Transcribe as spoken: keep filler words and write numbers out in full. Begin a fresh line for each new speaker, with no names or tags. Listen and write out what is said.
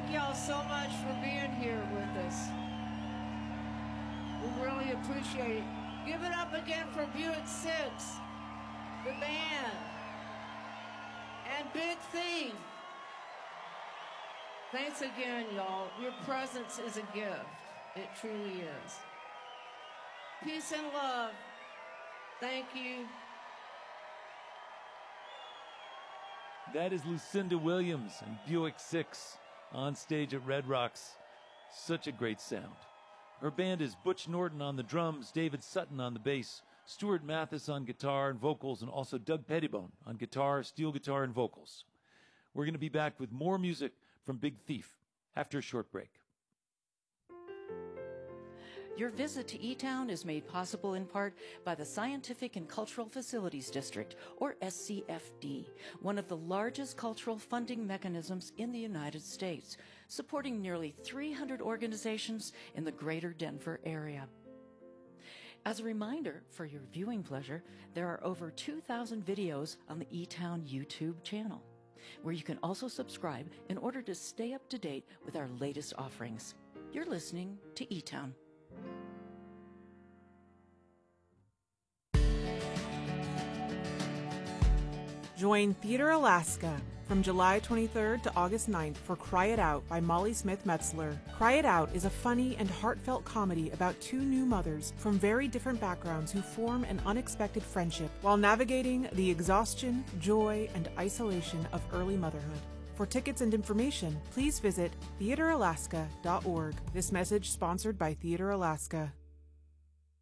Thank y'all so much for being here with us. We really appreciate it. Give it up again for Buick Six, the band, and Big Thief. Thanks again, y'all. Your presence is a gift. It truly is. Peace and love. Thank you.
That is Lucinda Williams and Buick Six on stage at Red Rocks. Such a great sound. Her band is Butch Norton on the drums, David Sutton on the bass, Stuart Mathis on guitar and vocals, and also Doug Pettibone on guitar, steel guitar, and vocals. We're going to be back with more music from Big Thief after a short break.
Your visit to E-Town is made possible in part by the Scientific and Cultural Facilities District, or S C F D, one of the largest cultural funding mechanisms in the United States, supporting nearly three hundred organizations in the greater Denver area. As a reminder, for your viewing pleasure, there are over two thousand videos on the E-Town YouTube channel, where you can also subscribe in order to stay up to date with our latest offerings. You're listening to E-Town.
Join Theater Alaska from July twenty-third to August ninth for Cry It Out by Molly Smith Metzler. Cry It Out is a funny and heartfelt comedy about two new mothers from very different backgrounds who form an unexpected friendship while navigating the exhaustion, joy, and isolation of early motherhood. For tickets and information, please visit theater alaska dot org. This message sponsored by Theater Alaska.